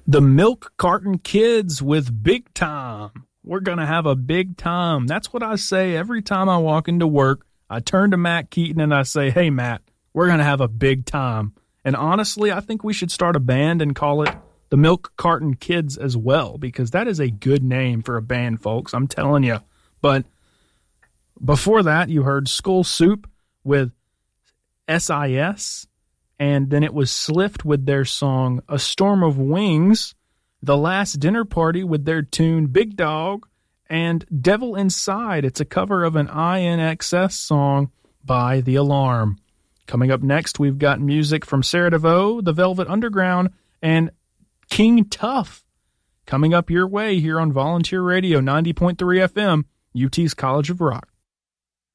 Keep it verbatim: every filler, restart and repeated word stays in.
The Milk Carton Kids with Big Time. We're going to have a big time. That's what I say every time I walk into work. I turn to Matt Keaton and I say, hey, Matt, we're going to have a big time. And honestly, I think we should start a band and call it the Milk Carton Kids as well, because that is a good name for a band, folks. I'm telling you. But before that, you heard Skull Soup with S I S. And then it was Slift with their song A Storm of Wings, The Last Dinner Party with their tune Big Dog, and Devil Inside. It's a cover of an I N X S song by The Alarm. Coming up next, we've got music from Sarah DeVoe, The Velvet Underground, and King Tuff. Coming up your way here on Volunteer Radio, ninety point three F M, U T's College of Rock.